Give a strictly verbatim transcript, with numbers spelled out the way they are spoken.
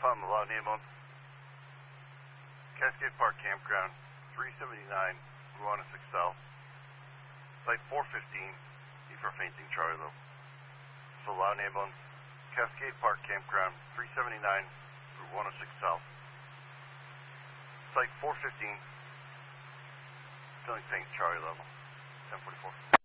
Alpha Milan ambulance. Cascade Park Campground, three seventy-nine, Route one oh six South. Site four fifteen, E for fainting, Charlie Low. Milan ambulance. Cascade Park Campground, three seventy-nine, Route one oh six South. Site four fifteen, feeling faint, Charlie level, ten forty-four.